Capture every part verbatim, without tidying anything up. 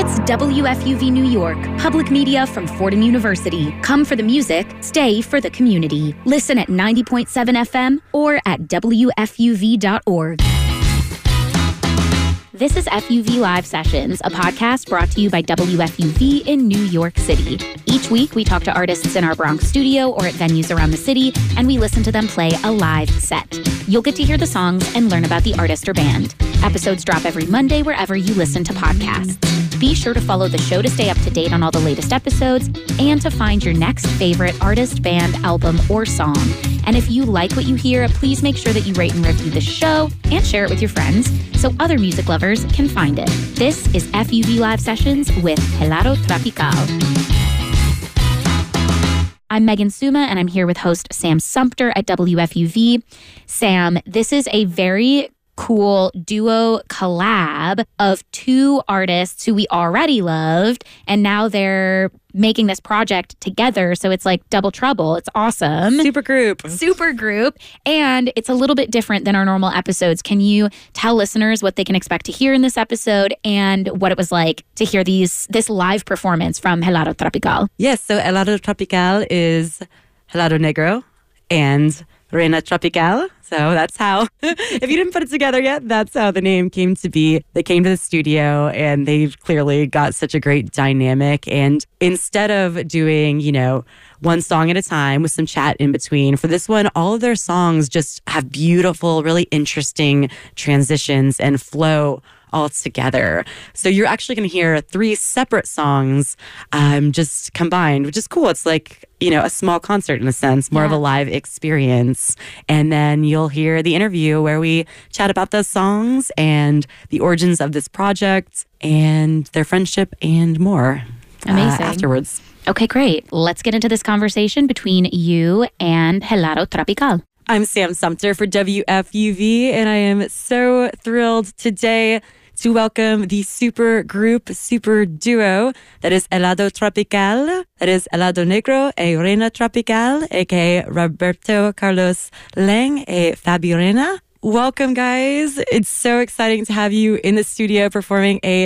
It's W F U V New York, public media from Fordham University. Come for the music, stay for the community. Listen at ninety point seven F M or at W F U V dot org. This is F U V Live Sessions, a podcast brought to you by W F U V in New York City. Each week, we talk to artists in our Bronx studio or at venues around the city, and we listen to them play a live set. You'll get to hear the songs and learn about the artist or band. Episodes drop every Monday wherever you listen to podcasts. Be sure to follow the show to stay up to date on all the latest episodes and to find your next favorite artist, band, album, or song. And if you like what you hear, please make sure that you rate and review the show and share it with your friends so other music lovers can find it. This is F U V Live Sessions with Helado Tropical. I'm Megan Suma, and I'm here with host Sam Sumter at W F U V. Sam, this is a very cool duo collab of two artists who we already loved, and now they're making this project together, so it's like double trouble. It's awesome. Super group. Super group. And it's a little bit different than our normal episodes. Can you tell listeners what they can expect to hear in this episode and what it was like to hear these this live performance from Helado Tropical? Yes, so Helado Tropical is Helado Negro and Reina Tropical. So that's how, if you didn't put it together yet, that's how the name came to be. They came to the studio and they've clearly got such a great dynamic. And instead of doing, you know, one song at a time with some chat in between, for this one, all of their songs just have beautiful, really interesting transitions and flow all together. So you're actually going to hear three separate songs um, just combined, which is cool. It's like, you know, a small concert in a sense, more yeah. of a live experience. And then you'll hear the interview where we chat about those songs and the origins of this project and their friendship and more. Amazing. Uh, afterwards. Okay, great. Let's get into this conversation between you and Helado Tropical. I'm Sam Sumter for W F U V, and I am so thrilled today to welcome the super group, super duo that is Helado Tropical, that is Helado Negro e Reina Tropical, aka Roberto Carlos Lang e Fabi Reina. Welcome, guys. It's so exciting to have you in the studio performing a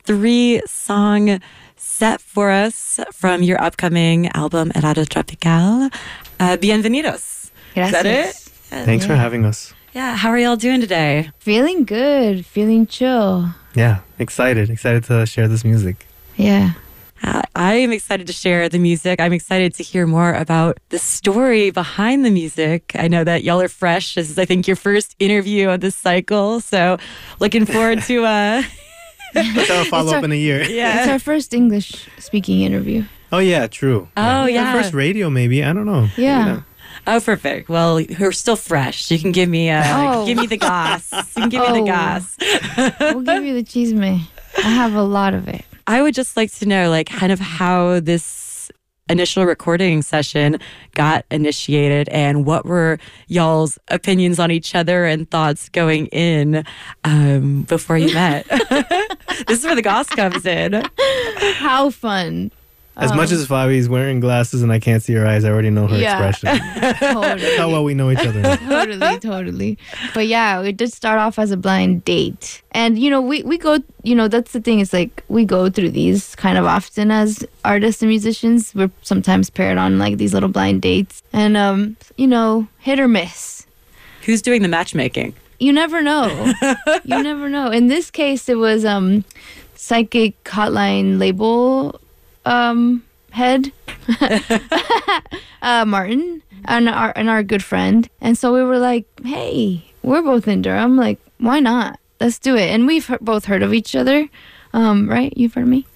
three-song set for us from your upcoming album, Helado Tropical. Uh, bienvenidos. Gracias. Is that it? Thanks yeah. for having us. Yeah, how are y'all doing today? Feeling good, feeling chill. Yeah, excited, excited to share this music. Yeah. Uh, I am excited to share the music. I'm excited to hear more about the story behind the music. I know that y'all are fresh. This is, I think, your first interview of this cycle. So looking forward to... Uh... Let's have a follow-up our, in a year. Yeah. It's our first English-speaking interview. Oh, yeah, true. Oh, yeah. Our first radio, maybe. I don't know. Yeah. You know. Oh, perfect. Well, we're still fresh. You can give me uh, oh. give me the goss. You can give oh. me the goss. We'll give you the chisme. I have a lot of it. I would just like to know, like, kind of how this initial recording session got initiated and what were y'all's opinions on each other and thoughts going in um, before you met. This is where the goss comes in. How fun. As um, much as Fabi's wearing glasses and I can't see her eyes, I already know her yeah. expression. Totally. How well we know each other now. Totally, totally. But yeah, we did start off as a blind date. And, you know, we, we go, you know, that's the thing is like we go through these kind of often as artists and musicians. We're sometimes paired on like these little blind dates. And, um, you know, hit or miss. Who's doing the matchmaking? You never know. You never know. In this case, it was um, Psychic Hotline label um head uh Martin and our and our good friend, and so we were like, hey, we're both in Durham, like why not, let's do it. And we've he- both heard of each other, um right? You've heard of me.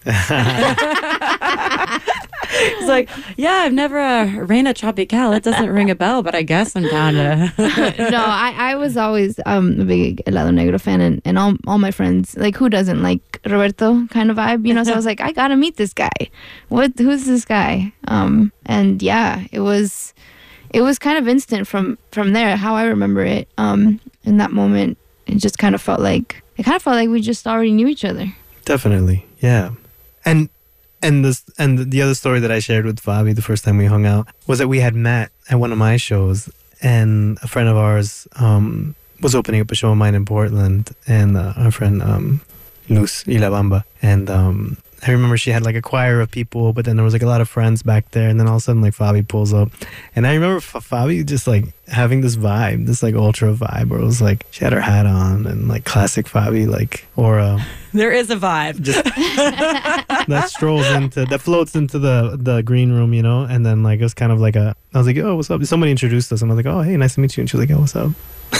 It's like, yeah, I've never uh, Reina Tropical. It doesn't ring a bell, but I guess I'm down to. No, I, I was always um, a big Helado Negro fan, and, and all all my friends, like, who doesn't like Roberto kind of vibe, you know? So I was like, I gotta meet this guy. What? Who's this guy? Um, and yeah, it was it was kind of instant from from there. How I remember it, um, in that moment, it just kind of felt like it kind of felt like we just already knew each other. Definitely, yeah, and. And this and the other story that I shared with Fabi the first time we hung out was that we had met at one of my shows, and a friend of ours um, was opening up a show of mine in Portland, and uh, our friend um, Luz Ilabamba, and um, I remember she had like a choir of people, but then there was like a lot of friends back there. And then all of a sudden, like Fabi pulls up. And I remember F- Fabi just like having this vibe, this like ultra vibe where it was like she had her hat on and like classic Fabi, like aura. There is a vibe. Just that strolls into, that floats into the, the green room, you know? And then like it was kind of like a, I was like, oh, what's up? Somebody introduced us and I was like, oh, hey, nice to meet you. And she was like, oh, what's up?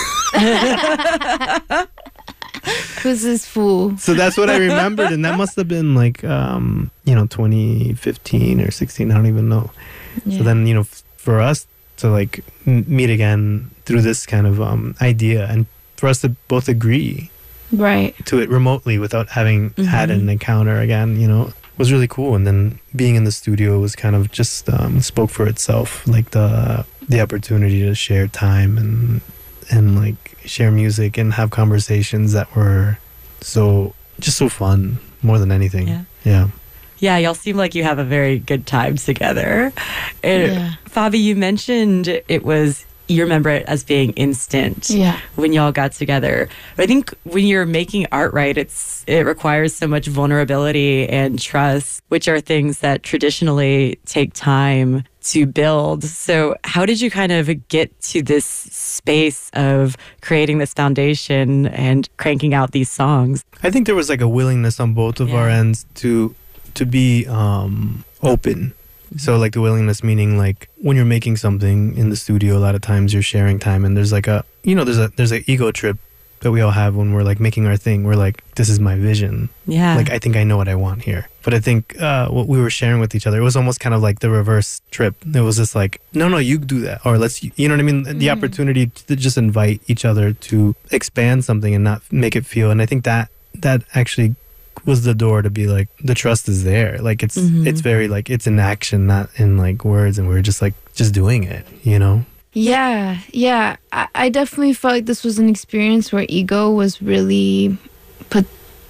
Who's this fool? So that's what I remembered, and that must have been like, um, you know, twenty fifteen or sixteen. I don't even know. Yeah. So then, you know, f- for us to like m- meet again through this kind of um, idea, and for us to both agree Right. to it remotely without having Mhm. had an encounter again, you know, was really cool. And then being in the studio was kind of just um, spoke for itself, like the the opportunity to share time and and like share music and have conversations that were so just so fun more than anything. Yeah. Yeah. Yeah, y'all seem like you have a very good time together. And Yeah. Fabi, you mentioned it was, you remember it as being instant Yeah. when y'all got together. But I think when you're making art, right, it's it requires so much vulnerability and trust, which are things that traditionally take time to build. So how did you kind of get to this space of creating this foundation and cranking out these songs? I think there was like a willingness on both of Yeah. our ends to to be um, open. So like the willingness meaning like when you're making something in the studio, a lot of times you're sharing time, and there's like a you know there's a there's an ego trip that we all have when we're like making our thing. We're like, this is my vision. Yeah. Like I think I know what I want here. But I think uh, what we were sharing with each other, it was almost kind of like the reverse trip. It was just like, no, no, you do that, or let's, you know what I mean? The Mm. opportunity to just invite each other to expand something and not make it feel. And I think that that actually was the door to be like, the trust is there. Like it's Mhm. it's very like it's in action, not in like words. And we're just like just doing it, you know? Yeah, yeah. I, I definitely felt like this was an experience where ego was really put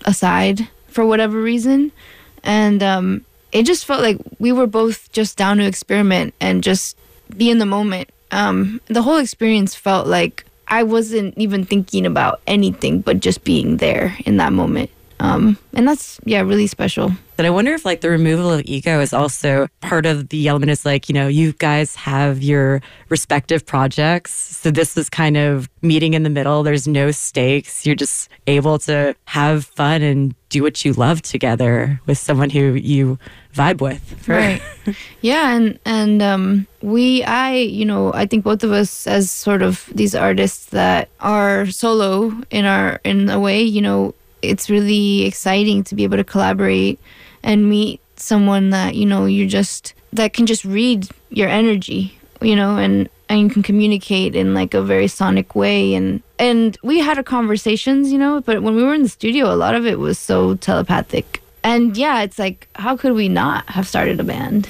aside for whatever reason. And um, it just felt like we were both just down to experiment and just be in the moment. Um, the whole experience felt like I wasn't even thinking about anything but just being there in that moment. Um, and that's, yeah, really special. But I wonder if like the removal of ego is also part of the element. Is like, you know, you guys have your respective projects. So this is kind of meeting in the middle. There's no stakes. You're just able to have fun and do what you love together with someone who you vibe with. Right. Yeah. And, and, um, we, I, you know, I think both of us as sort of these artists that are solo in our, in a way, you know, it's really exciting to be able to collaborate and meet someone that, you know, you're just, that can just read your energy, you know, and, and you can communicate in like a very sonic way. And, and we had our conversations, you know, but when we were in the studio, a lot of it was so telepathic. And yeah, it's like, how could we not have started a band?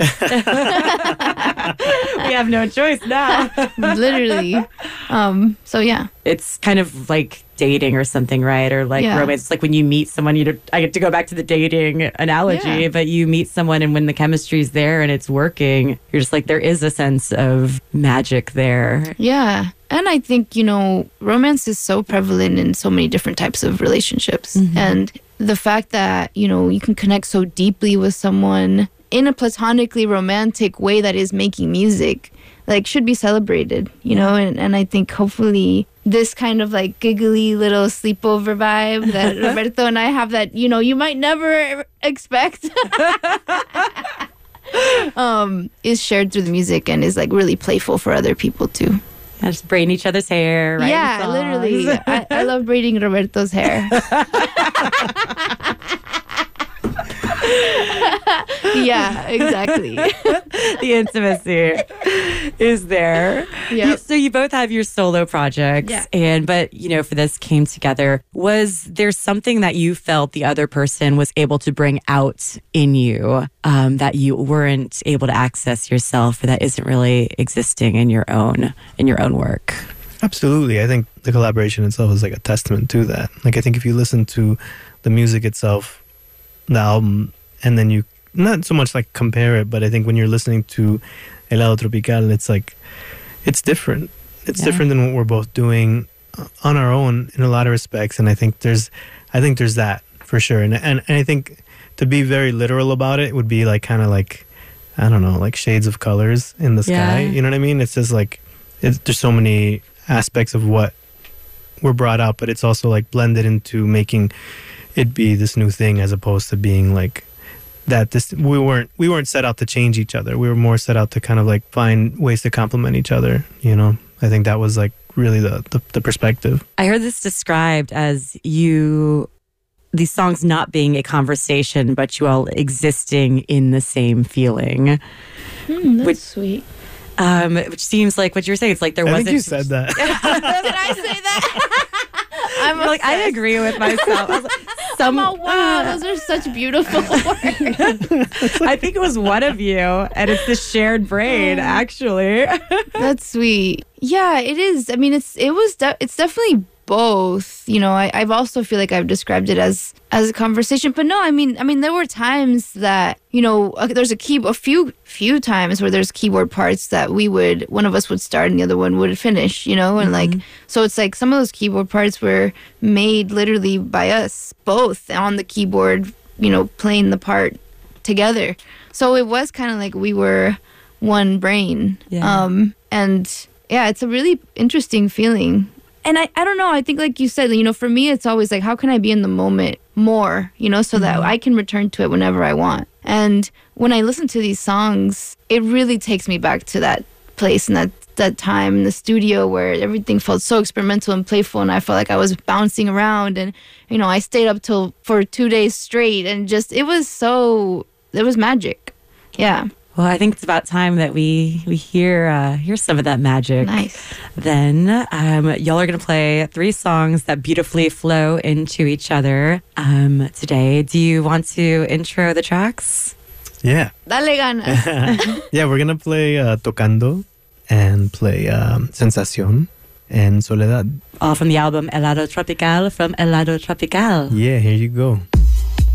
We have no choice now. Literally. Um, so yeah. It's kind of like dating or something, right? Or like Yeah. romance. It's like when you meet someone, you do, I get to go back to the dating analogy, Yeah. but you meet someone and when the chemistry's there and it's working, you're just like, there is a sense of magic there. Yeah. And I think, you know, romance is so prevalent in so many different types of relationships. And the fact that, you know, you can connect so deeply with someone in a platonically romantic way that is making music, like, should be celebrated, you know? And, and I think hopefully this kind of like giggly little sleepover vibe that Roberto and I have that, you know, you might never expect um, is shared through the music and is like really playful for other people too. Yeah, just braiding each other's hair, right? Yeah, literally. I, I love braiding Roberto's hair. Yeah, exactly. The intimacy is there. Yeah. You- So you both have your solo projects, Yeah. and but you know, for this came together. Was there something that you felt the other person was able to bring out in you um, that you weren't able to access yourself, or that isn't really existing in your own in your own work? Absolutely. I think the collaboration itself is like a testament to that. Like, I think if you listen to the music itself, the album, and then you not so much like compare it, but I think when you're listening to Helado Tropical, it's like, it's different. It's Yeah. different than what we're both doing uh, on our own in a lot of respects. And I think there's, I think there's that for sure. And, and and I think to be very literal about it would be like kind of like, I don't know, like shades of colors in the sky. Yeah. You know what I mean? It's just like it's, there's so many aspects of what were brought out, but it's also like blended into making it be this new thing as opposed to being like that. This we weren't we weren't set out to change each other. We were more set out to kind of like find ways to complement each other. You know, I think that was like really the the, the perspective. I heard this described as you, these songs not being a conversation, but you all existing in the same feeling. Hmm, that's Which- sweet. Um, which seems like what you were saying. It's like there I wasn't. think you said that. Did I say that? I'm You're like, I obsessed. agree with myself. I was like, some, Oh wow, those are such beautiful words. I think it was one of you, and it's the shared brain, actually. That's sweet. Yeah, it is. I mean, it's it was de- it's definitely both. You know, I I've also feel like I've described it as as a conversation, but no, I mean, I mean, there were times that you know, uh, there's a key a few few times where there's keyboard parts that we would one of us would start and the other one would finish. You know, and like so it's like some of those keyboard parts were made literally by us both on the keyboard. You know, playing the part together. So it was kind of like we were one brain. Yeah. Um, and yeah, it's a really interesting feeling. And I, I don't know, I think like you said, you know, for me, it's always like, how can I be in the moment more, you know, so that I can return to it whenever I want. And when I listen to these songs, it really takes me back to that place and that, that time in the studio where everything felt so experimental and playful. And I felt like I was bouncing around and, you know, I stayed up till for two days straight and just, it was so, it was magic. Yeah. Well, I think it's about time that we we hear uh, hear some of that magic. Nice. Then um, y'all are going to play three songs that beautifully flow into each other um, today. Do you want to intro the tracks? Yeah. Dale ganas. Yeah, we're gonna play uh, Tocando and play um, Sensación and Soledad. All from the album Helado Tropical from Helado Tropical. Yeah, here you go.